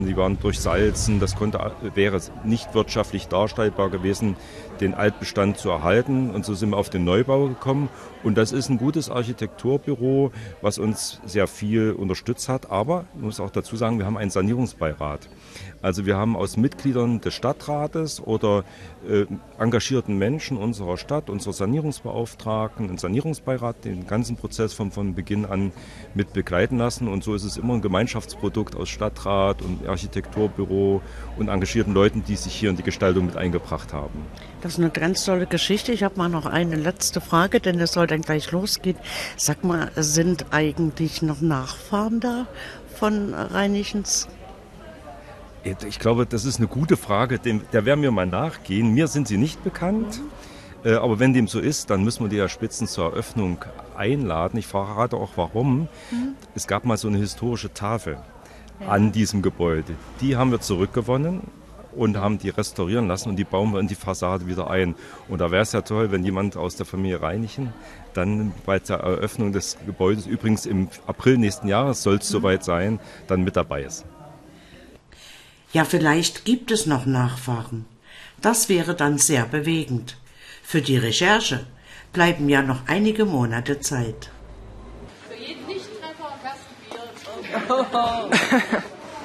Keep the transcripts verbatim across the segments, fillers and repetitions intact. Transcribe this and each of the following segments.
Die waren durchsalzen, das konnte, wäre nicht wirtschaftlich darstellbar gewesen, den Altbestand zu erhalten. Und so sind wir auf den Neubau gekommen. Und das ist ein gutes Architekturbüro, was uns sehr viel unterstützt hat. Aber ich muss auch dazu sagen, wir haben einen Sanierungsbeirat. Also wir haben aus Mitgliedern des Stadtrates oder äh, engagierten Menschen unserer Stadt, unserer Sanierungsbeauftragten, einen Sanierungsbeirat, den ganzen Prozess von, von Beginn an mit begleiten lassen. Und so ist es immer ein Gemeinschaftsprodukt aus Stadtrat und Architekturbüro und engagierten Leuten, die sich hier in die Gestaltung mit eingebracht haben. Das ist eine ganz tolle Geschichte. Ich habe mal noch eine letzte Frage, denn es soll dann gleich losgehen. Sag mal, sind eigentlich noch Nachfahren da von Reinichens? Ich glaube, das ist eine gute Frage, dem, der werden wir mal nachgehen. Mir sind sie nicht bekannt, mhm. äh, aber wenn dem so ist, dann müssen wir die ja Spitzen zur Eröffnung einladen. Ich verrate auch warum. Mhm. Es gab mal so eine historische Tafel ja. an diesem Gebäude. Die haben wir zurückgewonnen und haben die restaurieren lassen und die bauen wir in die Fassade wieder ein. Und da wäre es ja toll, wenn jemand aus der Familie Reinichen dann bei der Eröffnung des Gebäudes, übrigens im April nächsten Jahres soll es mhm. soweit sein, dann mit dabei ist. Ja, vielleicht gibt es noch Nachfahren. Das wäre dann sehr bewegend. Für die Recherche bleiben ja noch einige Monate Zeit. Für jeden Nichttreffer ein Bier.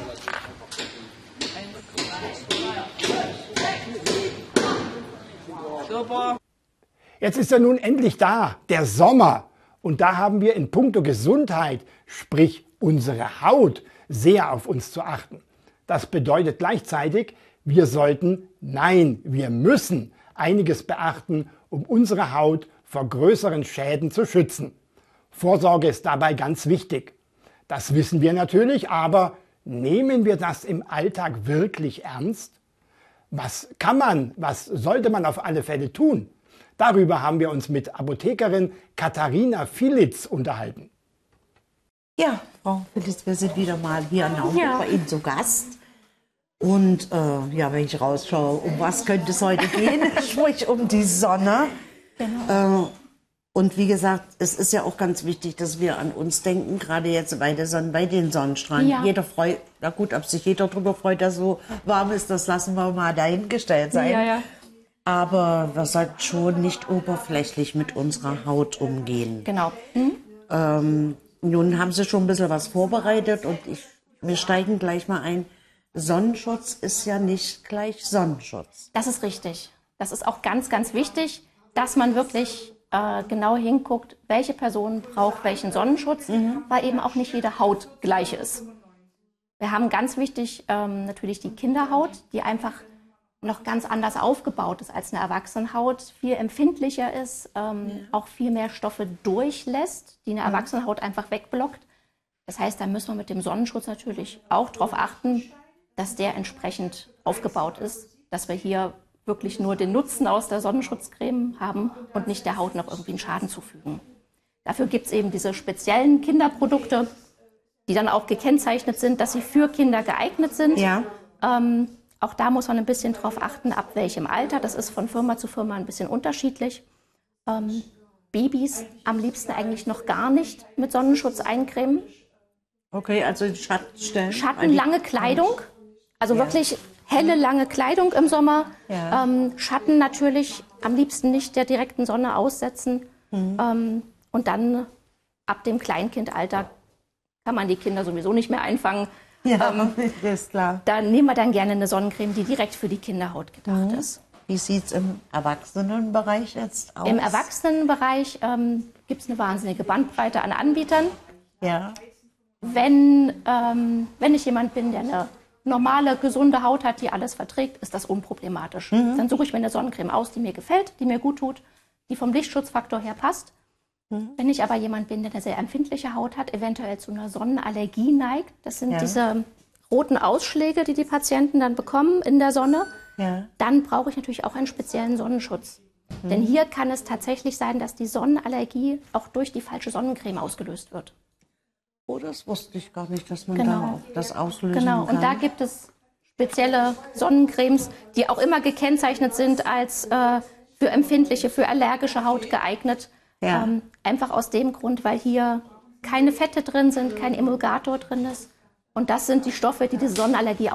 Super. Jetzt ist er nun endlich da, der Sommer. Und da haben wir in puncto Gesundheit, sprich unsere Haut, sehr auf uns zu achten. Das bedeutet gleichzeitig, wir sollten, nein, wir müssen einiges beachten, um unsere Haut vor größeren Schäden zu schützen. Vorsorge ist dabei ganz wichtig. Das wissen wir natürlich, aber nehmen wir das im Alltag wirklich ernst? Was kann man, was sollte man auf alle Fälle tun? Darüber haben wir uns mit Apothekerin Katharina Filitz unterhalten. Ja, Frau Filitz, wir sind wieder mal hier in Naumburg ja. bei Ihnen zu Gast. Und äh, ja, wenn ich rausschaue, um was könnte es heute gehen? Sprich um die Sonne. Genau. Äh, und wie gesagt, es ist ja auch ganz wichtig, dass wir an uns denken, gerade jetzt bei der Sonne, bei den Sonnenstrahlen. Ja. Jeder freut, na gut, ob sich jeder darüber freut, dass so warm ist, das lassen wir mal dahingestellt sein. Ja, ja. Aber wir sollten schon nicht oberflächlich mit unserer Haut umgehen. Genau. Hm? Ähm, nun haben Sie schon ein bisschen was vorbereitet und ich, wir steigen gleich mal ein. Sonnenschutz ist ja nicht gleich Sonnenschutz. Das ist richtig. Das ist auch ganz, ganz wichtig, dass man wirklich äh, genau hinguckt, welche Person braucht welchen Sonnenschutz, mhm. weil eben auch nicht jede Haut gleich ist. Wir haben ganz wichtig ähm, natürlich die Kinderhaut, die einfach noch ganz anders aufgebaut ist als eine Erwachsenenhaut, viel empfindlicher ist, ähm, ja. auch viel mehr Stoffe durchlässt, die eine mhm. Erwachsenenhaut einfach wegblockt. Das heißt, da müssen wir mit dem Sonnenschutz natürlich auch darauf achten, dass der entsprechend aufgebaut ist, dass wir hier wirklich nur den Nutzen aus der Sonnenschutzcreme haben und nicht der Haut noch irgendwie einen Schaden zufügen. Dafür gibt es eben diese speziellen Kinderprodukte, die dann auch gekennzeichnet sind, dass sie für Kinder geeignet sind. Ja. Ähm, auch da muss man ein bisschen drauf achten, ab welchem Alter. Das ist von Firma zu Firma ein bisschen unterschiedlich. Ähm, Babys am liebsten eigentlich noch gar nicht mit Sonnenschutz eincremen. Okay, also Schatten stellen. Schatten, lange Kleidung. Also ja. wirklich helle, lange Kleidung im Sommer. Ja. Ähm, Schatten natürlich am liebsten nicht der direkten Sonne aussetzen. Mhm. Ähm, und dann ab dem Kleinkindalter kann man die Kinder sowieso nicht mehr einfangen. Ja, ähm, ist klar. Da nehmen wir dann gerne eine Sonnencreme, die direkt für die Kinderhaut gedacht mhm. ist. Wie sieht es im Erwachsenenbereich jetzt aus? Im Erwachsenenbereich ähm, gibt es eine wahnsinnige Bandbreite an Anbietern. Ja. Wenn, ähm, wenn ich jemand bin, der eine normale, gesunde Haut hat, die alles verträgt, ist das unproblematisch. Mhm. Dann suche ich mir eine Sonnencreme aus, die mir gefällt, die mir gut tut, die vom Lichtschutzfaktor her passt. Mhm. Wenn ich aber jemand bin, der eine sehr empfindliche Haut hat, eventuell zu einer Sonnenallergie neigt, das sind ja. diese roten Ausschläge, die die Patienten dann bekommen in der Sonne, ja. dann brauche ich natürlich auch einen speziellen Sonnenschutz. Mhm. Denn hier kann es tatsächlich sein, dass die Sonnenallergie auch durch die falsche Sonnencreme ausgelöst wird. Oh, das wusste ich gar nicht, dass man genau. da auch das auslösen genau. kann. Und da gibt es spezielle Sonnencremes, die auch immer gekennzeichnet sind als äh, für empfindliche, für allergische Haut geeignet. Ja. Ähm, einfach aus dem Grund, weil hier keine Fette drin sind, kein Emulgator drin ist. Und das sind die Stoffe, die diese Sonnenallergie